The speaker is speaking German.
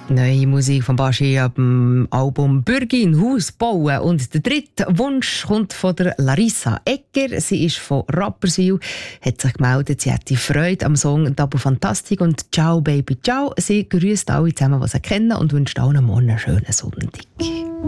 Neue Musik von Baschi ab dem Album «Bürgin Haus bauen». Und der dritte Wunsch kommt von der Larissa Egger. Sie ist von Rapperswil, hat sich gemeldet, sie hätte Freude am Song «Double Fantastic» und «Ciao Baby Ciao». Sie grüßt alle zusammen, die sie kennen und wünscht allen morgen einen schönen Sonntag.